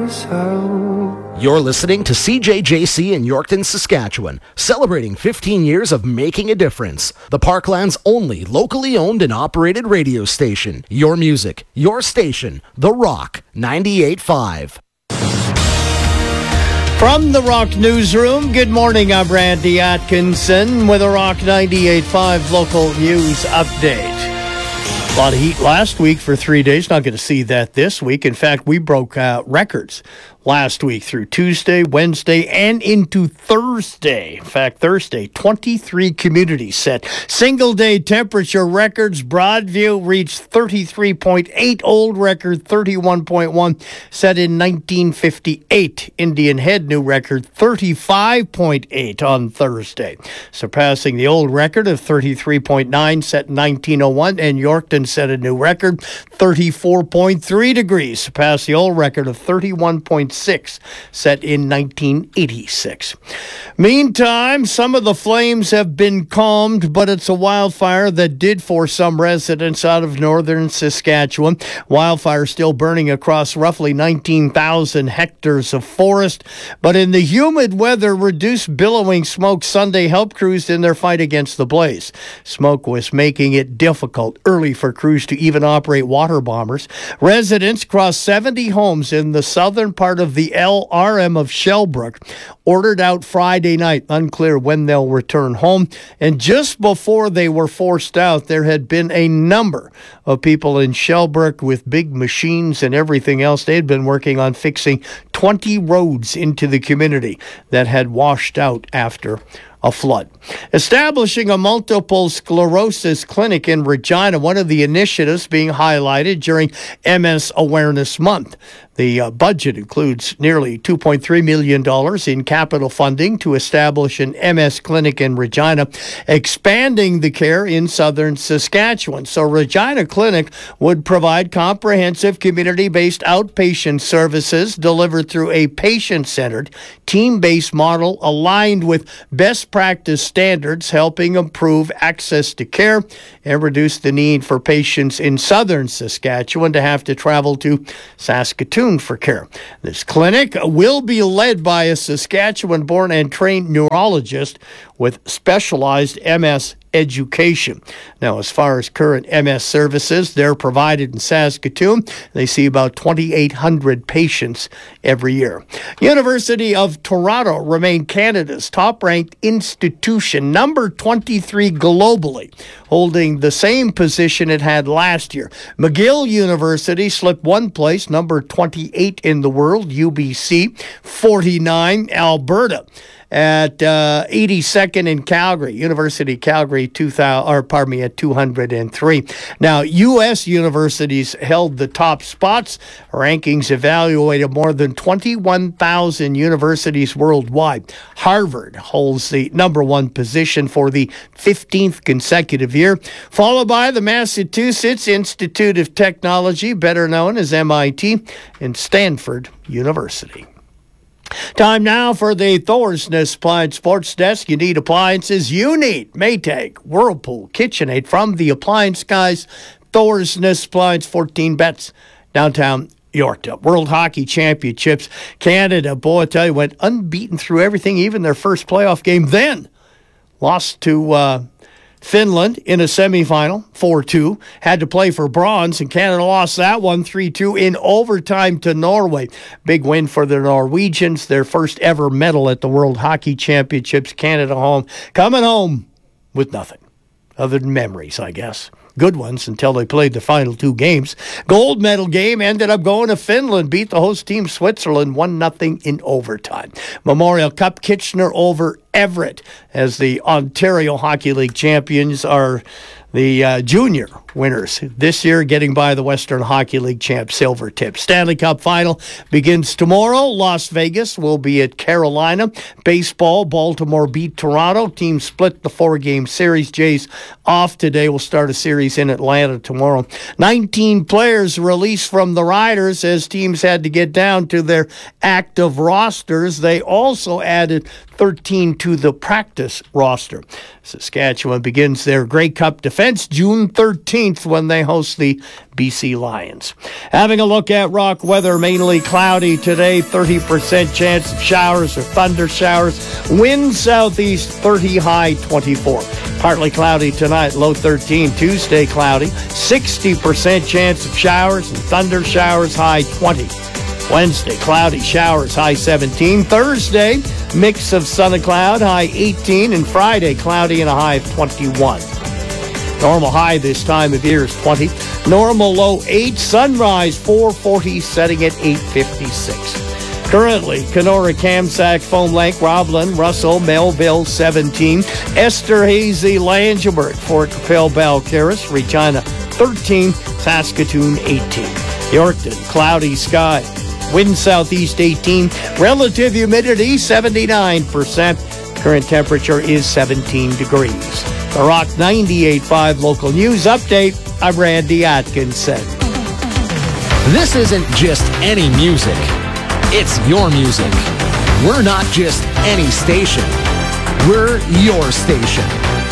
You're listening to CJJC in Yorkton, Saskatchewan, celebrating 15 years of making a difference. The Parkland's only locally owned and operated radio station. Your music, your station, The Rock 98.5. From the Rock Newsroom, good morning. I'm Randy Atkinson with a Rock 98.5 local news update. A lot of heat last week for 3 days. Not going to see that this week. In fact, we broke records last week through Tuesday, Wednesday, and into Thursday. In fact, Thursday, 23 communities set single-day temperature records. Broadview reached 33.8, old record 31.1, set in 1958. Indian Head, new record 35.8 on Thursday, surpassing the old record of 33.9 set in 1901, and Yorkton set a new record, 34.3 degrees, surpassed the old record of 31.6 set in 1986. Meantime, some of the flames have been calmed, but it's a wildfire that did force some residents out of northern Saskatchewan. Wildfire still burning across roughly 19,000 hectares of forest, but in the humid weather, reduced billowing smoke Sunday helped crews in their fight against the blaze. Smoke was making it difficult early for crews to even operate water bombers. Residents across 70 homes in the southern part of the LRM of Shellbrook ordered out Friday night. Unclear when they'll return home. And just before they were forced out, there had been a number of people in Shellbrook with big machines and everything else. They had been working on fixing 20 roads into the community that had washed out after a flood. Establishing a multiple sclerosis clinic in Regina, one of the initiatives being highlighted during MS Awareness Month. The budget includes nearly $2.3 million in capital funding to establish an MS clinic in Regina, expanding the care in southern Saskatchewan. So Regina Clinic would provide comprehensive community-based outpatient services delivered through a patient-centered, team-based model aligned with best practice standards, helping improve access to care and reduce the need for patients in southern Saskatchewan to have to travel to Saskatoon for care. This clinic will be led by a Saskatchewan-born and trained neurologist with specialized MS education. Now, as far as current MS services, they're provided in Saskatoon. They see about 2,800 patients every year. University of Toronto remained Canada's top-ranked institution, number 23 globally, holding the same position it had last year. McGill University slipped one place, number 28 in the world, UBC 49, Alberta at 82nd in Calgary, University of Calgary at 203. Now, U.S. universities held the top spots. Rankings evaluated more than 21,000 universities worldwide. Harvard holds the number one position for the 15th consecutive year, followed by the Massachusetts Institute of Technology, better known as MIT, and Stanford University. Time now for the Thorsness Appliance Sports Desk. You need appliances, you need Maytag, Whirlpool, KitchenAid from the Appliance Guys. Thorsness Appliance, 14 bets, downtown Yorkton. World Hockey Championships. Canada, boy, I tell you, went unbeaten through everything, even their first playoff game. Then lost to Finland in a semifinal, 4-2. Had to play for bronze, and Canada lost that one 3-2 in overtime to Norway. Big win for the Norwegians, their first ever medal at the World Hockey Championships. Canada coming home with nothing other than memories, I guess. Good ones until they played the final two games. Gold medal game ended up going to Finland, beat the host team Switzerland 1-0 in overtime. Memorial Cup, Kitchener over Everett as the Ontario Hockey League champions are the junior winners this year, getting by the Western Hockey League champ Silvertip. Stanley Cup final begins tomorrow. Las Vegas will be at Carolina. Baseball, Baltimore beat Toronto. Teams split the 4-game series. Jays off today. Will start a series in Atlanta tomorrow. 19 players released from the Riders as teams had to get down to their active rosters. They also added 13 to the practice roster. Saskatchewan begins their Grey Cup defense June 13th 15th when they host the BC Lions. Having a look at rock weather, mainly cloudy today, 30% chance of showers or thunder showers. Wind southeast, 30, high 24. Partly cloudy tonight, low 13. Tuesday, cloudy, 60% chance of showers and thunder showers, high 20. Wednesday, cloudy showers, high 17. Thursday, mix of sun and cloud, high 18. And Friday, cloudy and a high of 21. Normal high this time of year is 20. Normal low 8. Sunrise 4:40, setting at 8:56. Currently, Kenora, Kamsack, Foam Lake, Roblin, Russell, Melville 17. Esterhazy, Langelbert, Fort Capel, Balcarres, Regina 13. Saskatoon 18. Yorkton, cloudy sky. Wind southeast 18. Relative humidity 79%. Current temperature is 17 degrees. The Rock 98.5 local news update. I'm Randy Atkinson. This isn't just any music. It's your music. We're not just any station. We're your station.